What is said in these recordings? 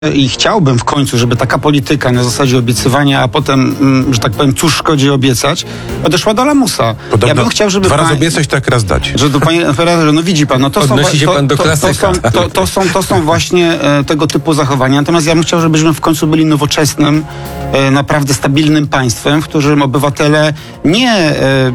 I chciałbym w końcu, żeby taka polityka na zasadzie obiecywania, a potem, że tak powiem, cóż szkodzi obiecać, odeszła do lamusa. Podobno ja bym chciał, żeby dwa razy obiecać, tak raz dać. Że do panie operatorze, no widzi pan, no to odnosi się pan do klasyka. To są właśnie tego typu zachowania. Natomiast ja bym chciał, żebyśmy w końcu byli nowoczesnym, naprawdę stabilnym państwem, w którym obywatele nie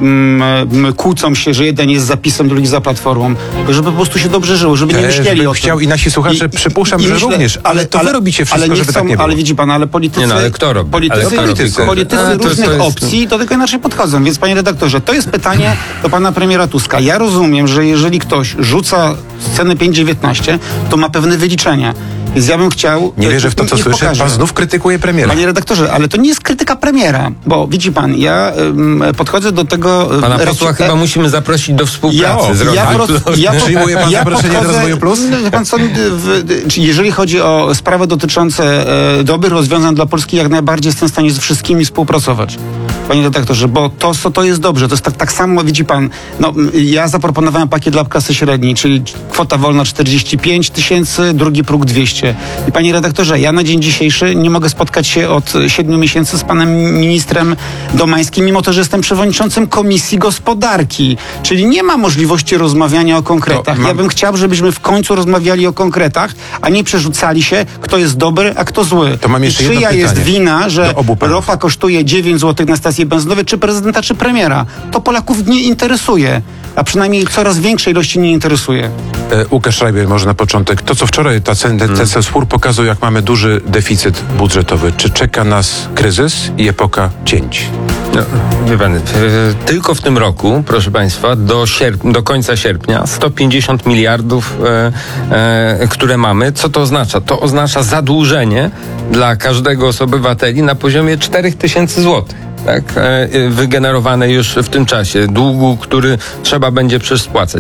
kłócą się, że jeden jest za PiS-em, drugi za Platformą, żeby po prostu się dobrze żyło, żeby nie myśleli o tym. Chciał i nasi słuchacze, przypuszczam, że również, ale to wy robicie wszystko, żeby tak nie było. Ale widzi pan, ale politycy... Nie no, ale kto robi? Politycy różnych opcji do tego inaczej podchodzą. Więc panie redaktorze, to jest pytanie do pana premiera Tuska. Ja rozumiem, że jeżeli ktoś rzuca scenę 5.19, to ma pewne wyliczenia. Więc ja bym chciał... Nie wierzę w to, co słyszę. Pan znów krytykuje premiera. Panie redaktorze, ale to nie jest krytyka premiera, bo widzi pan, ja podchodzę do tego... Pana posła chyba musimy zaprosić do współpracy z Przyjmuje pan zaproszenie do Rozwoju Plus? Pan co, jeżeli chodzi o sprawy dotyczące dobrych rozwiązań dla Polski, jak najbardziej jestem w stanie z wszystkimi współpracować. Panie redaktorze, bo to jest dobrze. To jest tak samo, widzi pan, ja zaproponowałem pakiet dla klasy średniej, czyli kwota wolna 45 000, drugi próg 200. I panie redaktorze, ja na dzień dzisiejszy nie mogę spotkać się od 7 miesięcy z panem ministrem Domańskim, mimo to, że jestem przewodniczącym Komisji Gospodarki. Czyli nie ma możliwości rozmawiania o konkretach. Ja bym chciał, żebyśmy w końcu rozmawiali o konkretach, a nie przerzucali się, kto jest dobry, a kto zły. To mam jeszcze jedno pytanie. Czyja jest wina, że ropa kosztuje 9 zł na stację benzynowej, czy prezydenta, czy premiera? To Polaków nie interesuje. A przynajmniej coraz większej ilości nie interesuje. Łukasz Schreiber, może na początek. To, co wczoraj ten spór pokazał, jak mamy duży deficyt budżetowy. Czy czeka nas kryzys i epoka cięć? No, wie pan, tylko w tym roku, proszę państwa, do końca sierpnia 150 miliardów, które mamy. Co to oznacza? To oznacza zadłużenie dla każdego z obywateli na poziomie 4000 złotych. Tak, wygenerowane już w tym czasie, długu, który trzeba będzie przecież spłacać.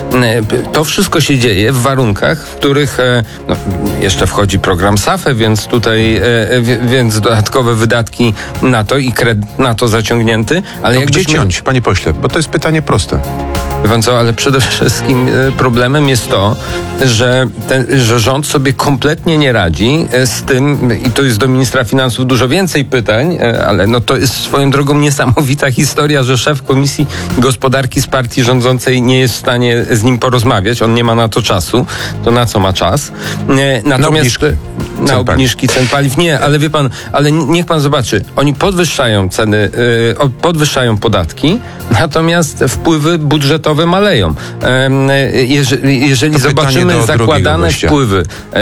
To wszystko się dzieje w warunkach, w których jeszcze wchodzi program SAFE, więc tutaj więc dodatkowe wydatki na to i kredyt na to zaciągnięty. Ale gdzie ciąć, panie pośle? Bo to jest pytanie proste. Wie pan co, ale przede wszystkim problemem jest to, że rząd sobie kompletnie nie radzi z tym, i to jest do ministra finansów dużo więcej pytań, ale to jest swoją drogą niesamowita historia, że szef Komisji Gospodarki z partii rządzącej nie jest w stanie z nim porozmawiać, on nie ma na to czasu, to na co ma czas? Natomiast na obniżki cen paliw nie, ale wie pan, ale niech pan zobaczy, oni podwyższają ceny, podwyższają podatki, natomiast wpływy budżetowe maleją. Jeżeli zobaczymy zakładane wpływy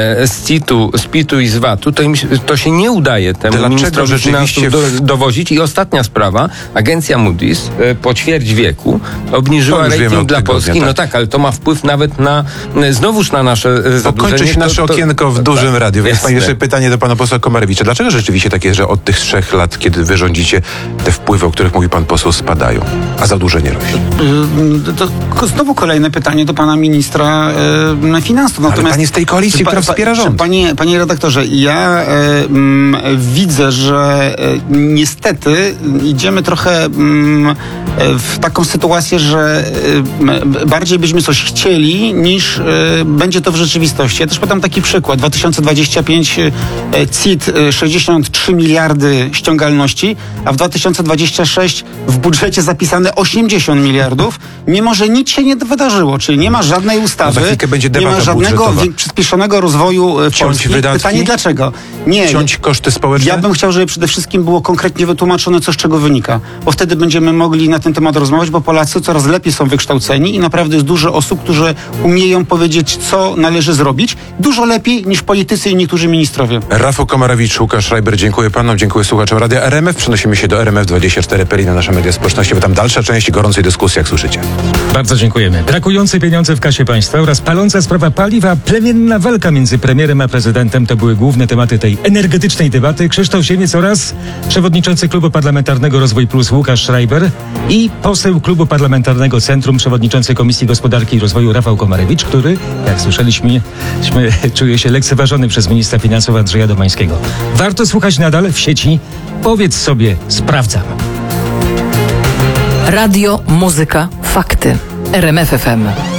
z PIT-u i z VAT-u, to się nie udaje temu ministrowi finansów dowozić. I ostatnia sprawa, agencja Moody's po ćwierć wieku obniżyła rating dla Polski. No tak, ale to ma wpływ nawet znowuż na nasze zadłużenie. Kończy się nasze okienko w dużym radiu. Więc pan jeszcze pytanie do pana posła Komarewicza. Dlaczego rzeczywiście tak jest, że od tych 3 lat, kiedy wy rządzicie, te wpływy, o których mówi pan poseł, spadają, a zadłużenie rośnie? To znowu kolejne pytanie do pana ministra finansów. Natomiast, ale pan jest z tej koalicji, która wspiera rząd. Panie redaktorze, ja widzę, że niestety idziemy trochę w taką sytuację, że bardziej byśmy coś chcieli, niż będzie to w rzeczywistości. Ja też podam taki przykład. 2025 CIT 63 miliardy ściągalności, a w 2026 w budżecie zapisane 80 miliardów, mimo że nic się nie wydarzyło, czyli nie ma żadnej ustawy, nie ma żadnego przyspieszonego rozwoju w Polsce. Pytanie dlaczego? Nie. Ciąć koszty społeczne? Ja bym chciał, żeby przede wszystkim było konkretnie wytłumaczone, co z czego wynika, bo wtedy będziemy mogli na ten temat rozmawiać, bo Polacy coraz lepiej są wykształceni i naprawdę jest dużo osób, którzy umieją powiedzieć, co należy zrobić, dużo lepiej niż politycy i niektórzy ministrowie. Rafał Komarewicz, Łukasz Schreiber, dziękuję panom, dziękuję słuchaczom Radia RMF. Przenosimy się do RMF24.pl na nasze media społecznościowe. Tam dalsza część gorącej dyskusji, jak słyszycie. Bardzo dziękujemy. Brakujące pieniądze w kasie państwa oraz paląca sprawa paliwa, plemienna walka między premierem a prezydentem to były główne tematy tej energetycznej debaty. Krzysztof Siemiec oraz przewodniczący Klubu Parlamentarnego Rozwój Plus Łukasz Schreiber i poseł Klubu Parlamentarnego Centrum, przewodniczący Komisji Gospodarki i Rozwoju Rafał Komarewicz, który, jak słyszeliśmy, czuje się lekceważony przez ministra finansów Andrzeja Domańskiego. Warto słuchać nadal w sieci. Powiedz sobie, sprawdzam. Radio, muzyka, fakty. RMF FM.